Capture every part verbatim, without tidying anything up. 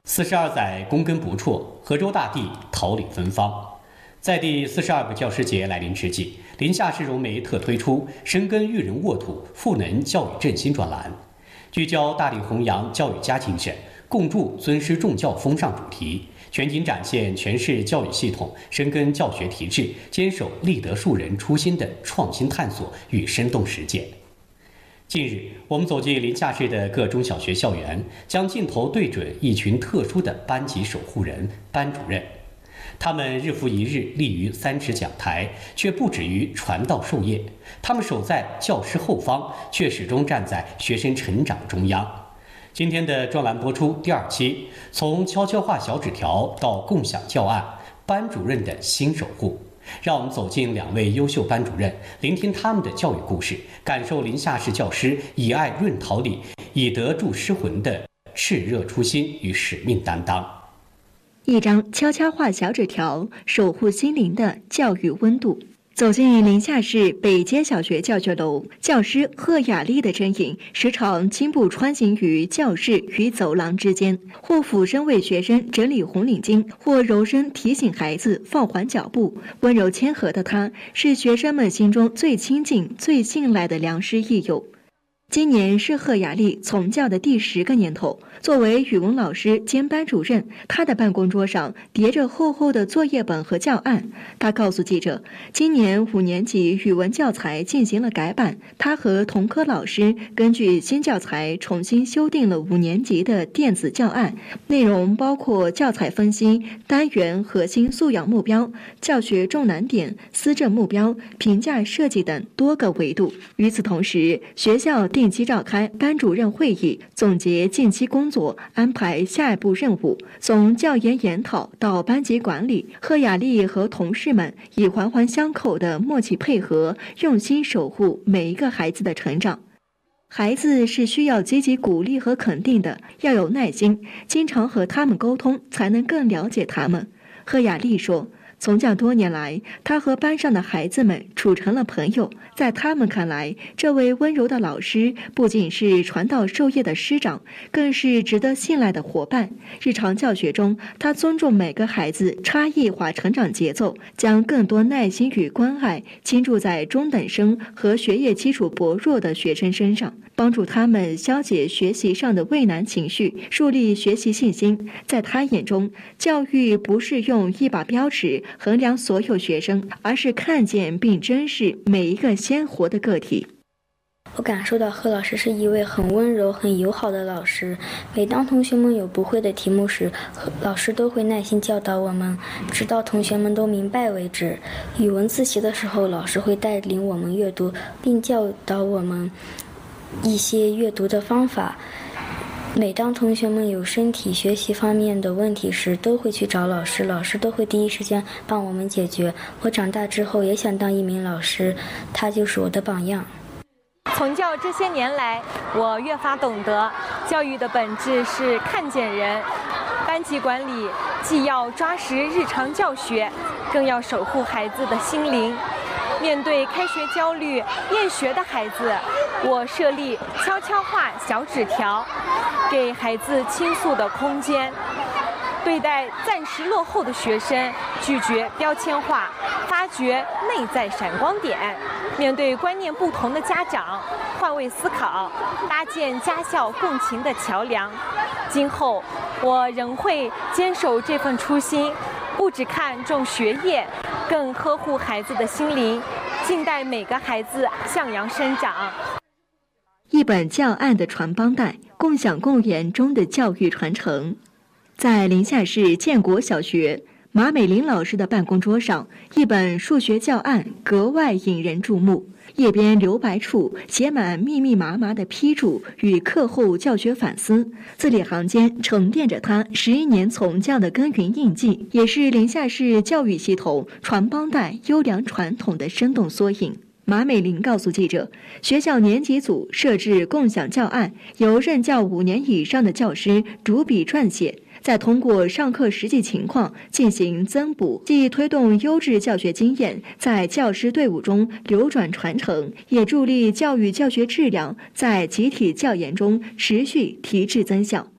四十二载躬耕不辍，河州大地桃李芬芳。在第四十二个教师节来临之际，临夏市融媒特推出“深耕育人沃土，赋能教育振兴”专栏，聚焦大力弘扬教育家精神，共筑尊师重教风尚主题，全景展现全市教育系统深耕教学体制、坚守立德树人初心的创新探索与生动实践。近日，我们走进临夏市的各中小学校园，将镜头对准一群特殊的班级守护人——班主任。他们日复一日立于三尺讲台，却不止于传道授业。他们守在教师后方，却始终站在学生成长中央。今天的专栏播出第二期，从悄悄话小纸条到共享教案，班主任的新守护。让我们走进两位优秀班主任，聆听他们的教育故事，感受临夏市教师以爱润桃李、以德铸师魂的炽热初心与使命担当。 一张悄悄话小纸条，守护心灵的教育温度。走进临夏市北街小学教学楼，教师贺雅丽的身影时常轻步穿行于教室与走廊之间，或俯身为学生整理红领巾，或柔声提醒孩子放缓脚步。温柔谦和的她，是学生们心中最亲近、最信赖的良师益友。今年是贺雅丽从教的第十个年头，作为语文老师兼班主任，她的办公桌上叠着厚厚的作业本和教案。她告诉记者，今年五年级语文教材进行了改版，她和同科老师根据新教材重新修订了五年级的电子教案，内容包括教材分析、单元核心素养目标、教学重难点、思政目标、评价设计等多个维度。与此同时，学校定期召开班主任会议，总结近期工作，安排下一步任务。从教研研讨到班级管理，贺雅丽和同事们以环环相扣的默契配合，用心守护每一个孩子的成长。孩子是需要积极鼓励和肯定的，要有耐心，经常和他们沟通，才能更了解他们。贺雅丽说，从教多年来，他和班上的孩子们处成了朋友。在他们看来，这位温柔的老师不仅是传道授业的师长，更是值得信赖的伙伴。日常教学中，他尊重每个孩子差异化成长节奏，将更多耐心与关爱倾注在中等生和学业基础薄弱的学生身上，帮助他们消解学习上的畏难情绪，树立学习信心。在他眼中，教育不是用一把标尺衡量所有学生，而是看见并珍视每一个鲜活的个体。 我感受到贺老师是一位很温柔、很友好的老师。每当同学们有不会的题目时，老师都会耐心教导我们，直到同学们都明白为止。语文自习的时候，老师会带领我们阅读，并教导我们一些阅读的方法。每当同学们有身体学习方面的问题时，都会去找老师，老师都会第一时间帮我们解决。我长大之后也想当一名老师，他就是我的榜样。 从教这些年来，我越发懂得，教育的本质是看见人。班级管理既要抓实日常教学，更要守护孩子的心灵。面对开学焦虑、厌学的孩子，我设立悄悄话小纸条，给孩子倾诉的空间。对待暂时落后的学生，拒绝标签化，发掘内在闪光点。面对观念不同的家长，换位思考，搭建家校共情的桥梁。今后，我仍会坚守这份初心，不只看重学业，更呵护孩子的心灵，静待每个孩子向阳生长。 一本教案的传帮带，共享共研中的教育传承。在临夏市建国小学，马美玲老师的办公桌上，一本数学教案格外引人注目。页边留白处写满密密麻麻的批注与课后教学反思，字里行间沉淀着他十一年从教的耕耘印记，也是临夏市教育系统传帮带优良传统的生动缩影。马美玲告诉记者，学校年级组设置共享教案，由任教五年以上的教师主笔撰写，再通过上课实际情况进行增补，既推动优质教学经验在教师队伍中流转传承，也助力教育教学质量在集体教研中持续提质增效。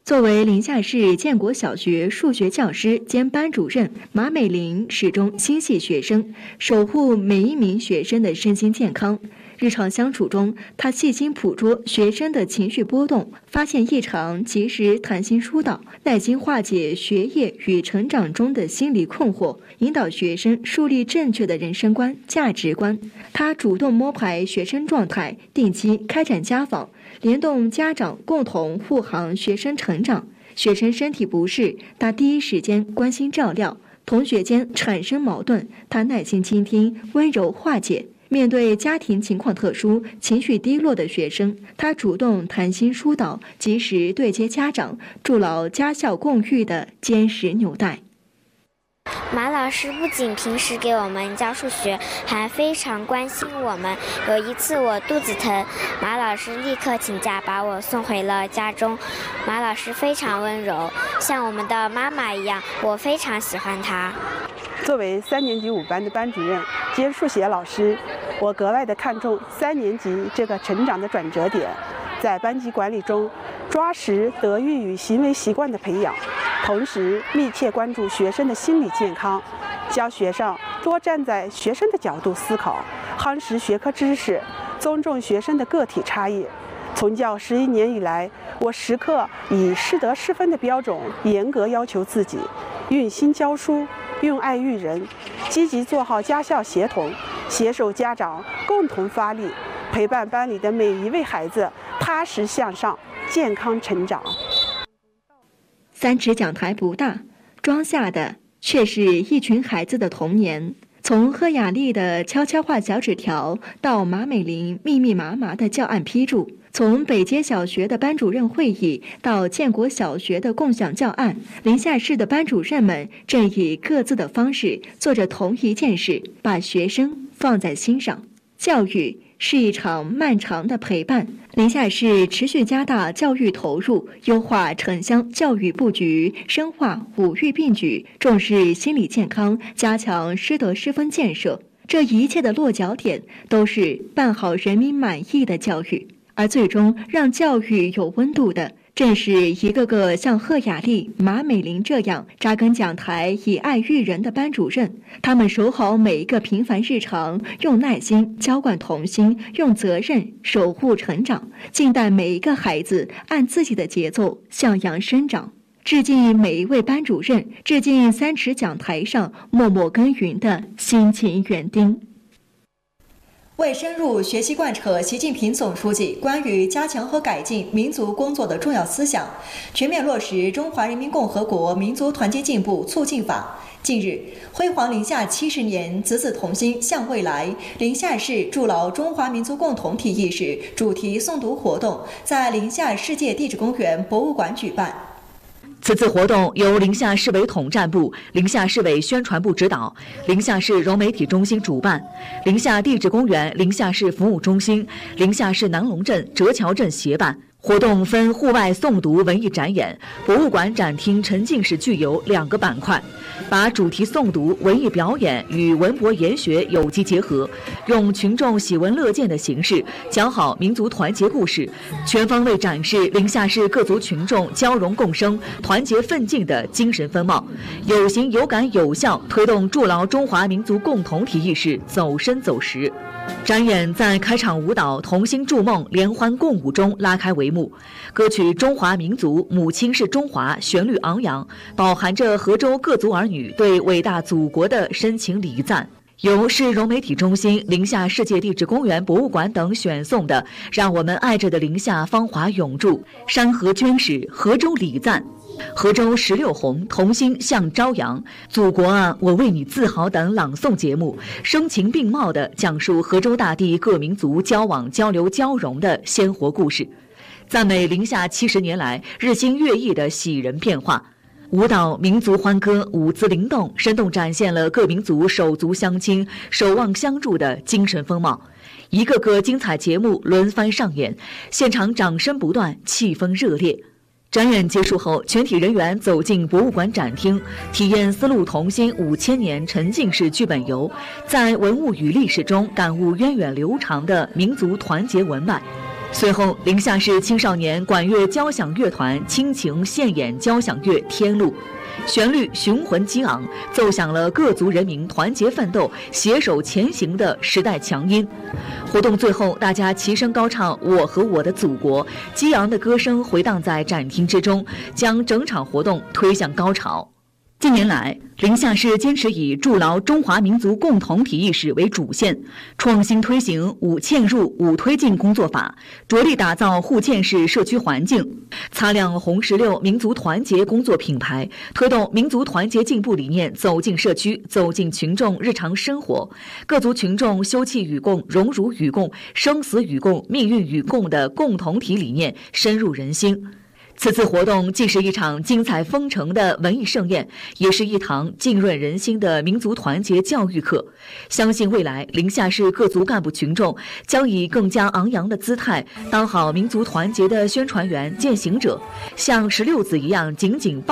作为临夏市建国小学数学教师兼班主任，马美玲始终心系学生，守护每一名学生的身心健康。日常相处中，她细心捕捉学生的情绪波动，发现异常及时谈心疏导，耐心化解学业与成长中的心理困惑，引导学生树立正确的人生观、价值观。她主动摸排学生状态，定期开展家访，联动家长共同护航学生成长。学生身体不适，她第一时间关心照料；同学间产生矛盾，她耐心倾听，温柔化解。面对家庭情况特殊、情绪低落的学生，他主动谈心疏导，及时对接家长，筑牢家校共育的坚实纽带。 马老师不仅平时给我们教数学，还非常关心我们。有一次我肚子疼，马老师立刻请假把我送回了家中。马老师非常温柔，像我们的妈妈一样，我非常喜欢她。 作为三年级五班的班主任兼数学老师，我格外的看重三年级这个成长的转折点，在班级管理中抓实德育与行为习惯的培养，同时密切关注学生的心理健康。教学上多站在学生的角度思考，夯实学科知识，尊重学生的个体差异。从教十一年以来，我时刻以适得适分的标准严格要求自己，用心教书，用爱育人，积极做好家校协同，携手家长共同发力，陪伴班里的每一位孩子踏实向上，健康成长。 三尺讲台不大，装下的却是一群孩子的童年。从贺雅丽的悄悄话小纸条，到马美玲密密麻麻的教案批注，从北街小学的班主任会议到建国小学的共享教案，临夏市的班主任们正以各自的方式做着同一件事，把学生放在心上。教育是一场漫长的陪伴，临夏市持续加大教育投入，优化城乡教育布局，深化五育并举，重视心理健康，加强师德师风建设。这一切的落脚点都是办好人民满意的教育，而最终让教育有温度的，正是一个个像贺雅丽、马美玲这样扎根讲台、以爱育人的班主任。他们守好每一个平凡日常，用耐心浇灌童心，用责任守护成长，静待每一个孩子按自己的节奏向阳生长。致敬每一位班主任，致敬三尺讲台上默默耕耘的辛勤园丁。为深入学习贯彻习近平总书记关于加强和改进民族工作的重要思想，全面落实《中华人民共和国民族团结进步促进法》，近日，辉煌临夏七十年，子子同心向未来，临夏市筑牢中华民族共同体意识主题诵读活动在临夏世界地质公园博物馆举办。 此次活动由临夏市委统战部、临夏市委宣传部指导，临夏市融媒体中心主办，临夏地质公园、临夏市服务中心、临夏市南龙镇、折桥镇协办。活动分户外诵读文艺展演、博物馆展厅沉浸式剧游两个板块，把主题诵读、文艺表演与文博研学有机结合，用群众喜闻乐见的形式讲好民族团结故事，全方位展示临夏市各族群众交融共生、团结奋进的精神风貌，有形有感有效推动筑牢中华民族共同体意识走深走实。展演在开场舞蹈《同心筑梦》联欢共舞中拉开帷幕，歌曲《中华民族母亲是中华》旋律昂扬，饱含着河州各族儿女对伟大祖国的深情礼赞。由市融媒体中心、临夏世界地质公园博物馆等选送的《让我们爱着的临夏芳华永驻》、山河捐使、河州礼赞、河州十六红、同心向朝阳、祖国啊，我为你自豪等朗诵节目，声情并茂地讲述河州大地各民族交往交流交融的鲜活故事，赞美临夏七十年来日新月异的喜人变化。舞蹈、民族欢歌、舞姿灵动，生动展现了各民族手足相亲、守望相助的精神风貌。一个个精彩节目轮番上演，现场掌声不断，气氛热烈。展演结束后，全体人员走进博物馆展厅，体验丝路同心五千年沉浸式剧本游，在文物与历史中感悟源远流长的民族团结文脉。 随后，宁夏市青少年管乐交响乐团倾情献演交响乐《天路》，旋律雄浑激昂，奏响了各族人民团结奋斗、携手前行的时代强音。活动最后，大家齐声高唱《我和我的祖国》，激昂的歌声回荡在展厅之中，将整场活动推向高潮。近年来，宁夏市坚持以筑牢中华民族共同体意识为主线，创新推行五嵌入五推进工作法，着力打造互嵌式社区环境，擦亮红石榴民族团结工作品牌，推动民族团结进步理念走进社区、走进群众日常生活，各族群众休戚与共、荣辱与共、生死与共、命运与共的共同体理念深入人心。此次活动既是一场精彩纷呈的文艺盛宴，也是一堂浸润人心的民族团结教育课。相信未来，宁夏市各族干部群众将以更加昂扬的姿态，当好民族团结的宣传员、践行者，像石榴子一样紧紧抱